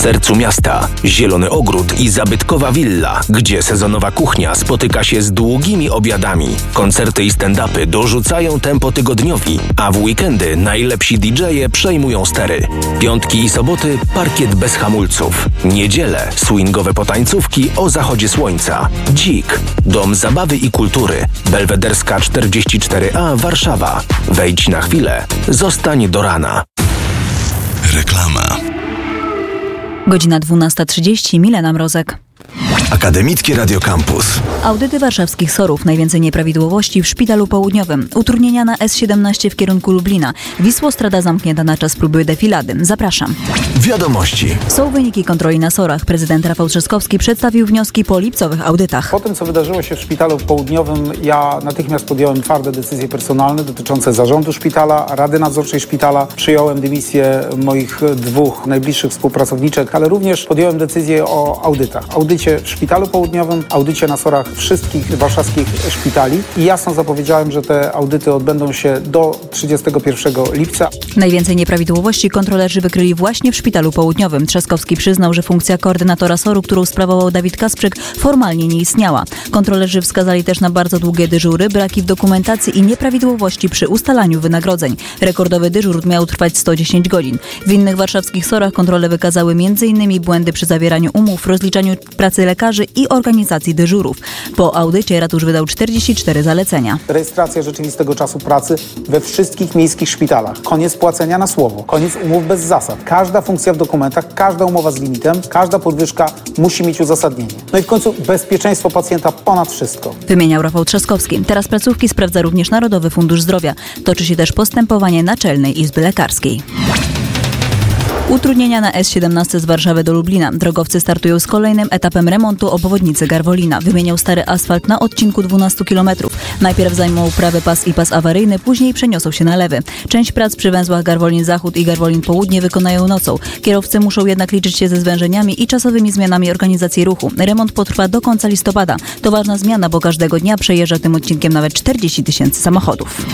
sercu miasta zielony ogród i zabytkowa willa, gdzie sezonowa kuchnia spotyka się z długimi obiadami. Koncerty i stand-upy dorzucają tempo tygodniowi, a w weekendy najlepsi DJ-e przejmują stery. Piątki i soboty parkiet bez hamulców. Niedzielę swingowe potańcówki o zachodzie słońca. Dzik, Dom Zabawy i Kultury, Belwederska 44A, Warszawa. Wejdź na chwilę, zostań do rana. Reklama. Godzina 12:30, Milena Mrozek. Akademickie Radio Campus. Audyty warszawskich SOR-ów. Najwięcej nieprawidłowości w Szpitalu Południowym. Utrudnienia na S17 w kierunku Lublina. Wisłostrada zamknięta na czas próby defilady. Zapraszam. Wiadomości. Są wyniki kontroli na SOR-ach. Prezydent Rafał Trzaskowski przedstawił wnioski po lipcowych audytach. Po tym, co wydarzyło się w Szpitalu Południowym, ja natychmiast podjąłem twarde decyzje personalne dotyczące zarządu szpitala, Rady Nadzorczej szpitala. Przyjąłem dymisję moich dwóch najbliższych współpracowniczek, ale również podjąłem decyzję o audytach. Audycie w Szpitalu Południowym, audycie na SOR-ach wszystkich warszawskich szpitali i jasno zapowiedziałem, że te audyty odbędą się do 31 lipca. Najwięcej nieprawidłowości kontrolerzy wykryli właśnie w Szpitalu Południowym. Trzaskowski przyznał, że funkcja koordynatora SOR-u, którą sprawował Dawid Kasprzyk, formalnie nie istniała. Kontrolerzy wskazali też na bardzo długie dyżury, braki w dokumentacji i nieprawidłowości przy ustalaniu wynagrodzeń. Rekordowy dyżur miał trwać 110 godzin. W innych warszawskich SOR-ach kontrole wykazały m.in. błędy przy zawieraniu umów, rozliczaniu pracy lekarzy i organizacji dyżurów. Po audycie ratusz wydał 44 zalecenia. Rejestracja rzeczywistego czasu pracy we wszystkich miejskich szpitalach. Koniec płacenia na słowo. Koniec umów bez zasad. Każda funkcja w dokumentach, każda umowa z limitem, każda podwyżka musi mieć uzasadnienie. No i w końcu bezpieczeństwo pacjenta ponad wszystko. Wymieniał Rafał Trzaskowski. Teraz placówki sprawdza również Narodowy Fundusz Zdrowia. Toczy się też postępowanie Naczelnej Izby Lekarskiej. Utrudnienia na S17 z Warszawy do Lublina. Drogowcy startują z kolejnym etapem remontu obwodnicy Garwolina. Wymienią stary asfalt na odcinku 12 km. Najpierw zajmą prawy pas i pas awaryjny, później przeniosą się na lewy. Część prac przy węzłach Garwolin Zachód i Garwolin Południe wykonają nocą. Kierowcy muszą jednak liczyć się ze zwężeniami i czasowymi zmianami organizacji ruchu. Remont potrwa do końca listopada. To ważna zmiana, bo każdego dnia przejeżdża tym odcinkiem nawet 40 000 samochodów.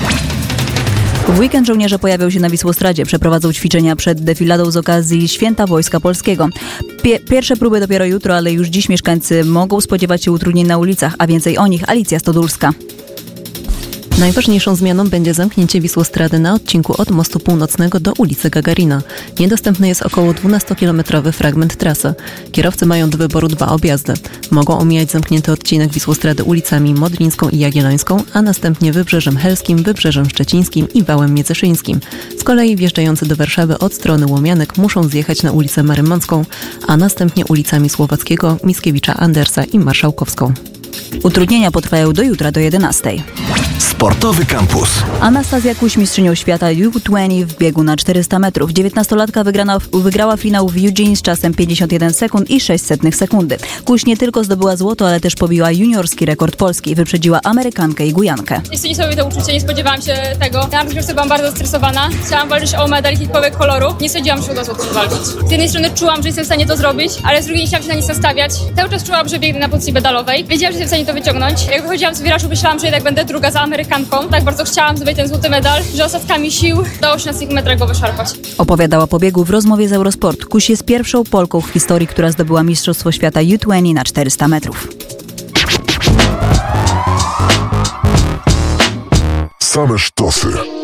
W weekend żołnierze pojawią się na Wisłostradzie. Przeprowadzą ćwiczenia przed defiladą z okazji Święta Wojska Polskiego. Pierwsze próby dopiero jutro, ale już dziś mieszkańcy mogą spodziewać się utrudnień na ulicach, a więcej o nich Alicja Stodulska. Najważniejszą zmianą będzie zamknięcie Wisłostrady na odcinku od Mostu Północnego do ulicy Gagarina. Niedostępny jest około 12-kilometrowy fragment trasy. Kierowcy mają do wyboru 2 objazdy. Mogą omijać zamknięty odcinek Wisłostrady ulicami Modlińską i Jagiellońską, a następnie Wybrzeżem Helskim, Wybrzeżem Szczecińskim i Wałem Międzyszyńskim. Z kolei wjeżdżający do Warszawy od strony Łomianek muszą zjechać na ulicę Marymącką, a następnie ulicami Słowackiego, Mickiewicza Andersa i Marszałkowską. Utrudnienia potrwają do jutra do 11. Sportowy Campus. Anastazja Kuś, mistrzynią świata U20 w biegu na 400 metrów. 19-latka wygrała finał w Eugene z czasem 51 sekund i 600 sekundy. Kuś nie tylko zdobyła złoto, ale też pobiła juniorski rekord Polski. Wyprzedziła Amerykankę i Gujankę. Jest to niesamowite uczucie, nie spodziewałam się tego. Na rozgrzewce byłam bardzo stresowana. Chciałam walczyć o medal jakikolwiek koloru. Nie sądziłam, że uda się o to walczyć. Z jednej strony czułam, że jestem w stanie to zrobić, ale z drugiej nie chciałam się na nic nastawiać. Cały czas czułam, że biegnę na pozycji medalowej. Wiedziałam, że jestem w stanie to wyciągnąć. Jak wychodziłam z wirażu, myślałam, że jednak będę druga za Amerykanką. Tak bardzo chciałam zdobyć ten złoty medal, że ostatkami sił udało się na 100 metrach go wyszarpać. Opowiadała po biegu w rozmowie z Eurosport. Kuś jest pierwszą Polką w historii, która zdobyła Mistrzostwo Świata U20 na 400 metrów. Same sztosy.